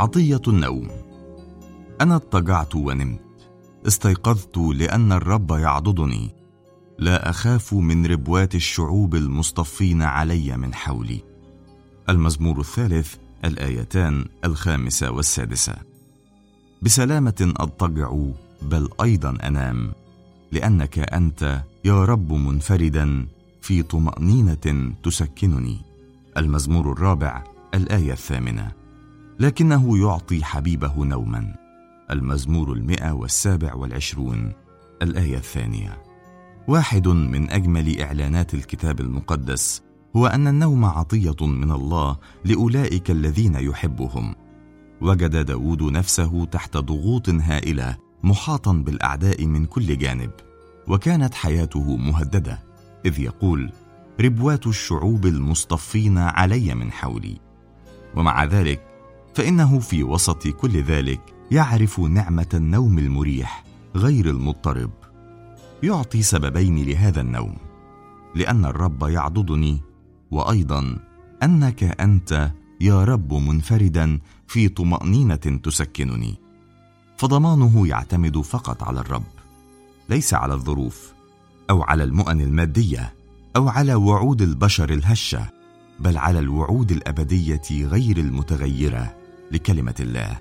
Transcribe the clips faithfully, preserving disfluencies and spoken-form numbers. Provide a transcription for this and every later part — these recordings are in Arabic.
عطية النوم. أنا اضطجعت ونمت، استيقظت لأن الرب يعضدني، لا أخاف من ربوات الشعوب المصطفين علي من حولي. المزمور الثالث، الآيتان الخامسة والسادسة. بسلامة أضطجع بل أيضا أنام، لأنك أنت يا رب منفردا في طمأنينة تسكنني. المزمور الرابع، الآية الثامنة. لكنه يعطي حبيبه نوما. المزمور المئة والسابع والعشرون، الآية الثانية. واحد من أجمل إعلانات الكتاب المقدس هو أن النوم عطية من الله لأولئك الذين يحبهم. وجد داود نفسه تحت ضغوط هائلة، محاطا بالأعداء من كل جانب، وكانت حياته مهددة، إذ يقول: ربوات الشعوب المصطفين علي من حولي. ومع ذلك فإنه في وسط كل ذلك يعرف نعمة النوم المريح غير المضطرب. يعطي سببين لهذا النوم: لأن الرب يعضدني، وأيضا أنك أنت يا رب منفردا في طمأنينة تسكنني. فضمانه يعتمد فقط على الرب، ليس على الظروف أو على المؤن المادية أو على وعود البشر الهشة، بل على الوعود الأبدية غير المتغيرة لكلمة الله.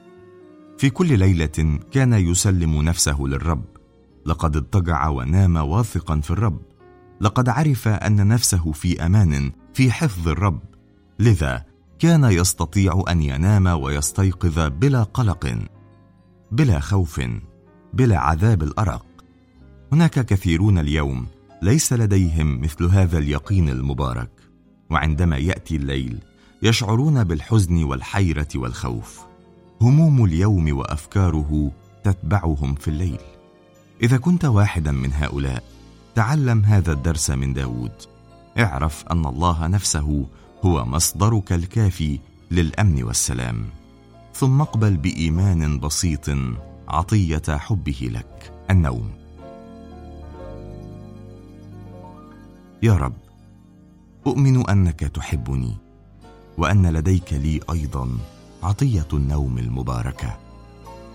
في كل ليلة كان يسلم نفسه للرب، لقد اضطجع ونام واثقا في الرب، لقد عرف أن نفسه في أمان في حفظ الرب، لذا كان يستطيع أن ينام ويستيقظ بلا قلق، بلا خوف، بلا عذاب الأرق. هناك كثيرون اليوم ليس لديهم مثل هذا اليقين المبارك، وعندما يأتي الليل يشعرون بالحزن والحيرة والخوف. هموم اليوم وأفكاره تتبعهم في الليل. إذا كنت واحدا من هؤلاء، تعلم هذا الدرس من داود. اعرف أن الله نفسه هو مصدرك الكافي للأمن والسلام، ثم اقبل بإيمان بسيط عطية حبه لك، النوم. يا رب، أؤمن أنك تحبني، وأن لديك لي أيضا عطية النوم المباركة.